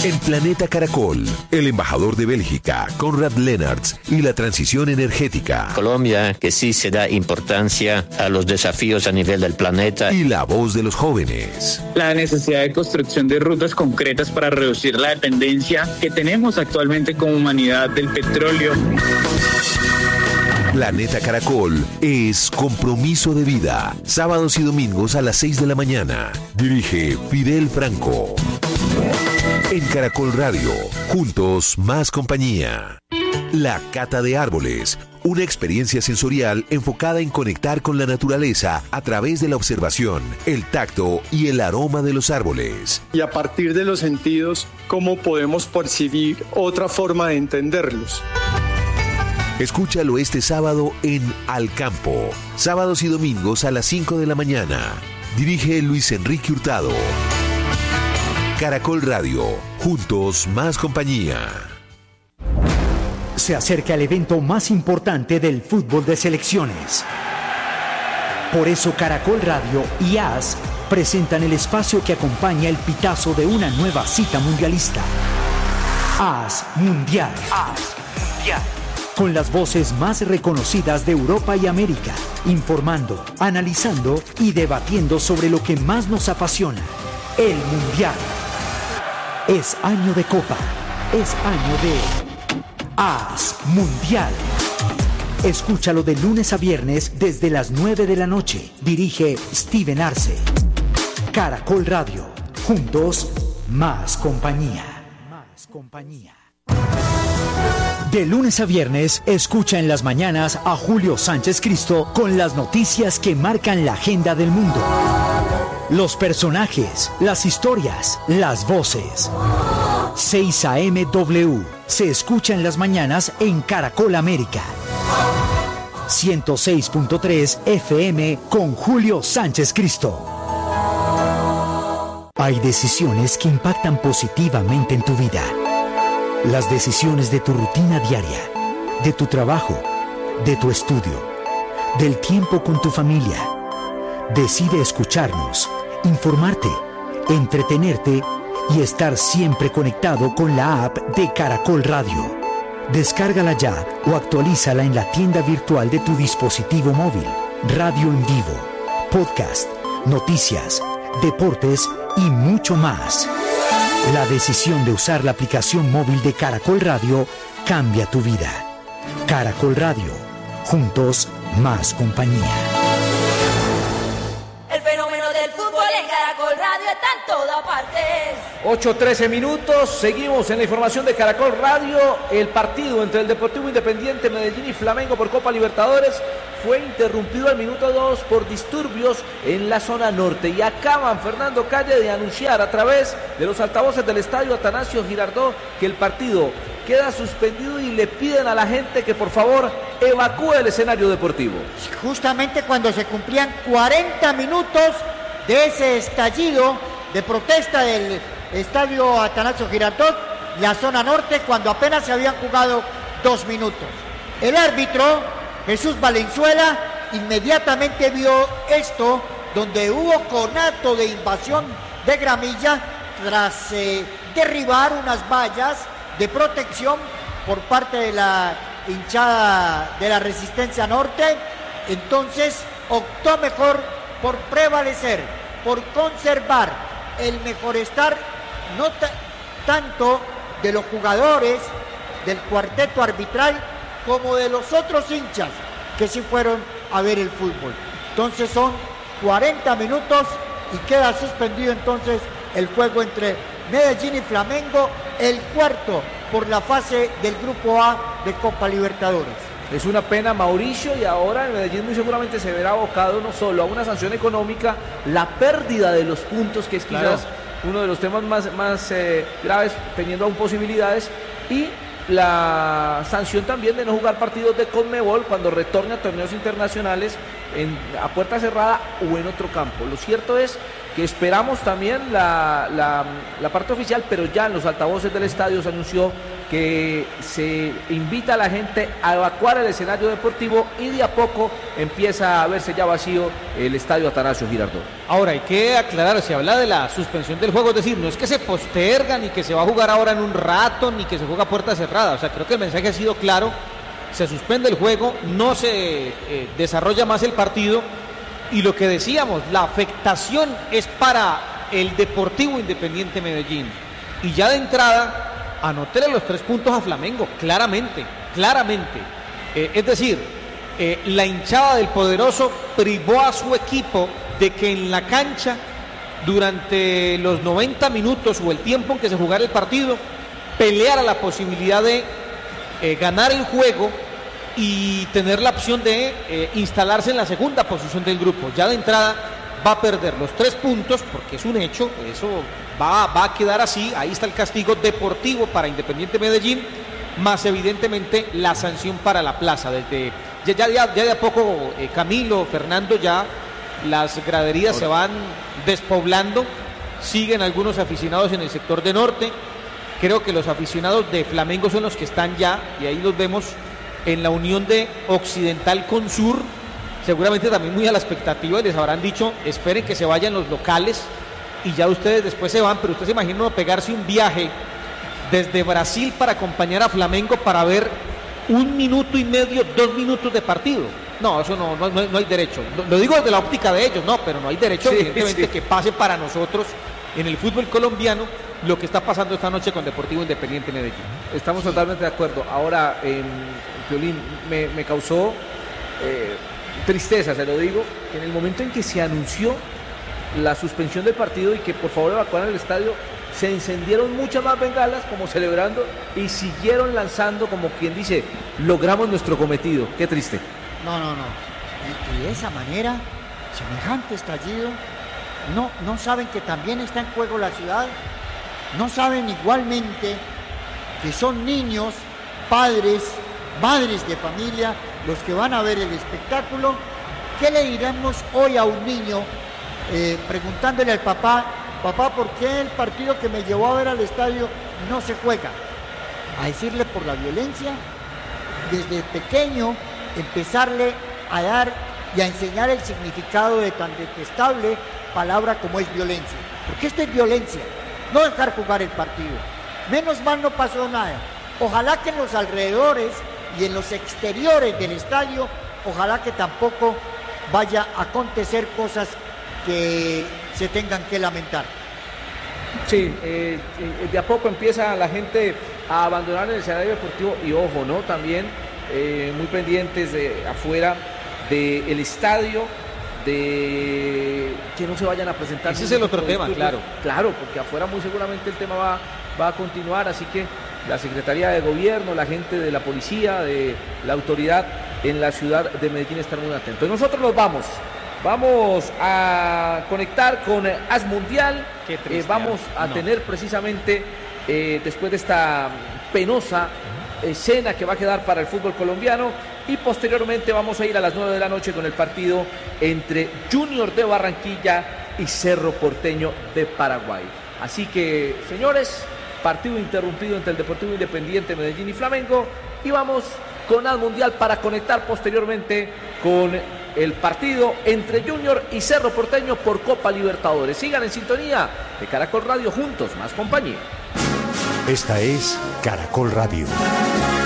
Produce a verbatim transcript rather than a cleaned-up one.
En Planeta Caracol, el embajador de Bélgica, Konrad Lennartz, y la transición energética. Colombia, que sí se da importancia a los desafíos a nivel del planeta. Y la voz de los jóvenes. La necesidad de construcción de rutas concretas para reducir la dependencia que tenemos actualmente como humanidad del petróleo. Planeta Caracol es compromiso de vida. Sábados y domingos a las seis de la mañana. Dirige Fidel Franco. En Caracol Radio, juntos más compañía. La Cata de Árboles, una experiencia sensorial enfocada en conectar con la naturaleza a través de la observación, el tacto y el aroma de los árboles. Y a partir de los sentidos, ¿cómo podemos percibir otra forma de entenderlos? Escúchalo este sábado en Al Campo, sábados y domingos a las cinco de la mañana. Dirige Luis Enrique Hurtado. Caracol Radio, juntos más compañía. Se acerca el evento más importante del fútbol de selecciones. Por eso Caracol Radio y A S presentan el espacio que acompaña el pitazo de una nueva cita mundialista. A S Mundial. A S Mundial. Con las voces más reconocidas de Europa y América, informando, analizando y debatiendo sobre lo que más nos apasiona, el Mundial. Es año de Copa, es año de A S Mundial. Escúchalo de lunes a viernes desde las nueve de la noche. Dirige Steven Arce. Caracol Radio, juntos más compañía. Más compañía. De lunes a viernes, escucha en las mañanas a Julio Sánchez Cristo con las noticias que marcan la agenda del mundo. Los personajes, las historias, las voces. seis A M W se escucha en las mañanas en Caracol América. ciento seis punto tres F M con Julio Sánchez Cristo. Hay decisiones que impactan positivamente en tu vida. Las decisiones de tu rutina diaria, de tu trabajo, de tu estudio, del tiempo con tu familia. Decide escucharnos, informarte, entretenerte y estar siempre conectado con la app de Caracol Radio. Descárgala ya o actualízala en la tienda virtual de tu dispositivo móvil. Radio en vivo, podcast, noticias, deportes y mucho más. La decisión de usar la aplicación móvil de Caracol Radio cambia tu vida. Caracol Radio, juntos más compañía. El fenómeno del fútbol en Caracol Radio está en toda parte. ocho trece minutos, seguimos en la información de Caracol Radio. El partido entre el Deportivo Independiente Medellín y Flamengo por Copa Libertadores fue interrumpido al minuto dos por disturbios en la zona norte. Y acaban, Fernando Calle, de anunciar a través de los altavoces del estadio Atanasio Girardot que el partido queda suspendido y le piden a la gente que por favor evacúe el escenario deportivo. Justamente cuando se cumplían cuarenta minutos de ese estallido de protesta del estadio Atanasio Girardot, la zona norte, cuando apenas se habían jugado dos minutos. El árbitro Jesús Valenzuela inmediatamente vio esto, donde hubo conato de invasión de gramilla tras eh, derribar unas vallas de protección por parte de la hinchada de la Resistencia Norte. Entonces optó mejor por prevalecer, por conservar el mejor estar, no t- tanto de los jugadores del cuarteto arbitral como de los otros hinchas que sí fueron a ver el fútbol. Entonces son cuarenta minutos y queda suspendido entonces el juego entre Medellín y Flamengo, el cuarto por la fase del Grupo A de Copa Libertadores. Es una pena, Mauricio, y ahora el Medellín muy seguramente se verá abocado no solo a una sanción económica, la pérdida de los puntos, que es quizás claro. uno de los temas más, más eh, graves, teniendo aún posibilidades, y la sanción también de no jugar partidos de Conmebol cuando retorne a torneos internacionales en, a puerta cerrada o en otro campo. Lo cierto es que esperamos también la, la, la parte oficial, pero ya en los altavoces del estadio se anunció que se invita a la gente a evacuar el escenario deportivo y de a poco empieza a verse ya vacío el estadio Atanasio Girardot. Ahora hay que aclarar, se habla de la suspensión del juego, es decir, no es que se posterga ni que se va a jugar ahora en un rato ni que se juega a puerta cerrada, o sea, creo que el mensaje ha sido claro, se suspende el juego, no se eh, desarrolla más el partido y lo que decíamos, la afectación es para el Deportivo Independiente Medellín y ya de entrada anotarle los tres puntos a Flamengo, claramente, claramente. Eh, es decir, eh, la hinchada del Poderoso privó a su equipo de que en la cancha, durante los noventa minutos o el tiempo en que se jugara el partido, peleara la posibilidad de eh, ganar el juego y tener la opción de eh, instalarse en la segunda posición del grupo. Ya de entrada va a perder los tres puntos, porque es un hecho, eso va, va a quedar así, ahí está el castigo deportivo para Independiente Medellín, más evidentemente la sanción para la plaza. Desde ya, ya, ya, ya de a poco, eh, Camilo, Fernando, ya las graderías se van despoblando, siguen algunos aficionados en el sector de norte, creo que los aficionados de Flamengo son los que están ya, y ahí los vemos en la unión de Occidental con Sur, seguramente también muy a la expectativa, y les habrán dicho, esperen que se vayan los locales y ya ustedes después se van, pero ustedes se imaginan pegarse un viaje desde Brasil para acompañar a Flamengo para ver un minuto y medio, dos minutos de partido. No, eso no, no, no hay derecho. Lo, lo digo desde la óptica de ellos, no, pero no hay derecho, sí, evidentemente, sí, que pase para nosotros en el fútbol colombiano lo que está pasando esta noche con Deportivo Independiente Medellín. Estamos totalmente de acuerdo. Ahora, eh, Piolín, me, me causó eh, tristeza, se lo digo, que en el momento en que se anunció la suspensión del partido y que por favor evacuaran el estadio, se encendieron muchas más bengalas como celebrando y siguieron lanzando como quien dice, logramos nuestro cometido. Qué triste. No, no, no. Y, y de esa manera, semejante estallido, no, no saben que también está en juego la ciudad, no saben igualmente que son niños, padres, madres de familia, los que van a ver el espectáculo. ¿Qué le diremos hoy a un niño eh, preguntándole al papá, papá, ¿por qué el partido que me llevó a ver al estadio no se juega? A decirle por la violencia, desde pequeño empezarle a dar y a enseñar el significado de tan detestable palabra como es violencia, porque esto es violencia, no dejar jugar el partido. Menos mal no pasó nada. Ojalá que en los alrededores y en los exteriores del estadio, ojalá que tampoco vaya a acontecer cosas que se tengan que lamentar. Sí, eh, eh, de a poco empieza la gente a abandonar el escenario deportivo y ojo, ¿no? También eh, muy pendientes de afuera del estadio, de que no se vayan a presentar. Ese es el otro tema, claro. Claro, porque afuera muy seguramente el tema va, va a continuar, así que la Secretaría de Gobierno, la gente de la policía, de la autoridad en la ciudad de Medellín están muy atentos. Nosotros nos vamos, vamos a conectar con As Mundial, Qué triste, eh, vamos a no. tener precisamente, eh, después de esta penosa escena que va a quedar para el fútbol colombiano, y posteriormente vamos a ir a las nueve de la noche con el partido entre Junior de Barranquilla y Cerro Porteño de Paraguay. Así que, señores, partido interrumpido entre el Deportivo Independiente Medellín y Flamengo, y vamos con Al Mundial para conectar posteriormente con el partido entre Junior y Cerro Porteño por Copa Libertadores. Sigan en sintonía de Caracol Radio, juntos más compañía. Esta es Caracol Radio.